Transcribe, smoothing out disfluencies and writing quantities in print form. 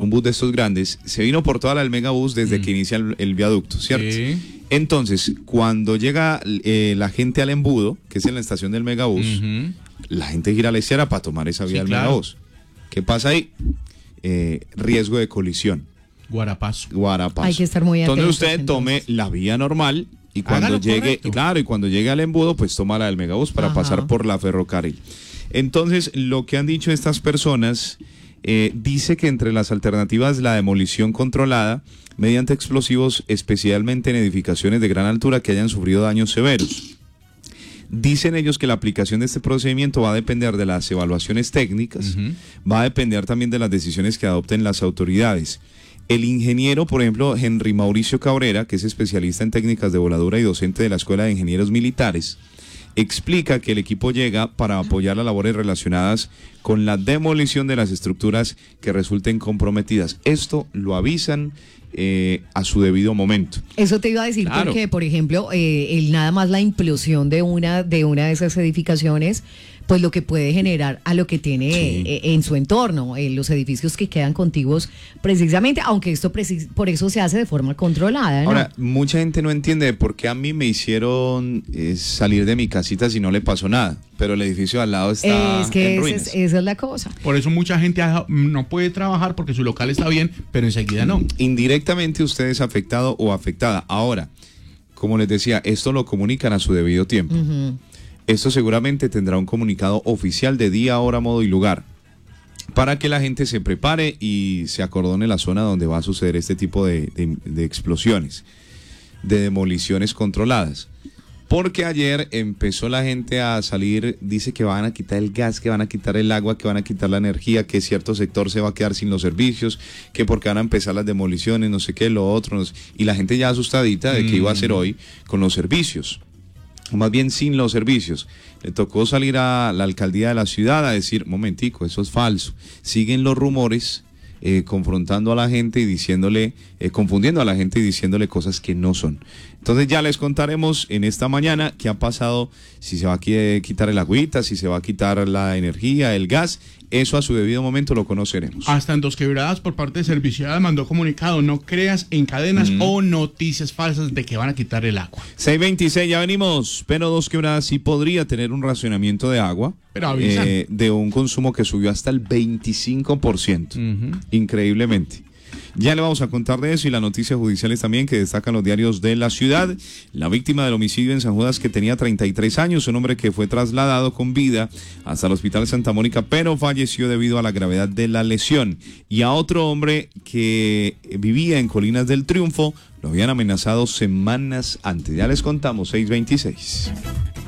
un bus de estos grandes, se vino por toda la del megabús desde que inicia el viaducto, ¿cierto? Sí. Entonces, cuando llega la gente al embudo, que es en la estación del megabús, la gente gira a la izquierda para tomar esa vía del megabús. ¿Qué pasa ahí? Riesgo de colisión. Guarapazo. Guarapazo. Hay que estar muy atentos. Entonces usted tome la vía normal y cuando llegue, y cuando llegue al embudo, pues toma la del megabús para pasar por la ferrocarril. Entonces, lo que han dicho estas personas, dice que entre las alternativas la demolición controlada mediante explosivos, especialmente en edificaciones de gran altura que hayan sufrido daños severos. Dicen ellos que la aplicación de este procedimiento va a depender de las evaluaciones técnicas, va a depender también de las decisiones que adopten las autoridades. El ingeniero, por ejemplo, Henry Mauricio Cabrera, que es especialista en técnicas de voladura y docente de la Escuela de Ingenieros Militares, explica que el equipo llega para apoyar las labores relacionadas con la demolición de las estructuras que resulten comprometidas. Esto lo avisan a su debido momento. Eso te iba a decir, claro. Porque, por ejemplo, nada más la implosión de una de esas edificaciones, pues lo que puede generar a lo que tiene en su entorno, los edificios que quedan contiguos precisamente, aunque esto por eso se hace de forma controlada, ¿no? Ahora, mucha gente no entiende por qué a mí me hicieron salir de mi casita si no le pasó nada, pero el edificio al lado está en ruinas. Esa es la cosa. Por eso mucha gente no puede trabajar porque su local está bien, pero enseguida no. Indirectamente usted es afectado o afectada. Ahora, como les decía, esto lo comunican a su debido tiempo. Esto seguramente tendrá un comunicado oficial de día, hora, modo y lugar para que la gente se prepare y se acordone la zona donde va a suceder este tipo de explosiones, de demoliciones controladas. Porque ayer empezó la gente a salir, dice que van a quitar el gas, que van a quitar el agua, que van a quitar la energía, que cierto sector se va a quedar sin los servicios, que porque van a empezar las demoliciones, no sé qué, lo otro, y la gente ya asustadita de qué iba a hacer hoy con los servicios. Más bien sin los servicios. Le tocó salir a la alcaldía de la ciudad a decir, momentico, eso es falso. Siguen los rumores confrontando a la gente y diciéndole, confundiendo a la gente y diciéndole cosas que no son. Entonces ya les contaremos en esta mañana qué ha pasado, si se va a quitar el agüita, si se va a quitar la energía, el gas. Eso a su debido momento lo conoceremos. Hasta en Dos Quebradas, por parte de Serviciada, mandó comunicado: no creas en cadenas o noticias falsas de que van a quitar el agua. 6:26, ya venimos, pero Dos Quebradas sí podría tener un racionamiento de agua, pero de un consumo que subió hasta el 25%, increíblemente. Ya le vamos a contar de eso y las noticias judiciales también que destacan los diarios de la ciudad. La víctima del homicidio en San Judas, que tenía 33 años, un hombre que fue trasladado con vida hasta el Hospital Santa Mónica, pero falleció debido a la gravedad de la lesión. Y a otro hombre que vivía en Colinas del Triunfo, lo habían amenazado semanas antes. Ya les contamos, 6:26.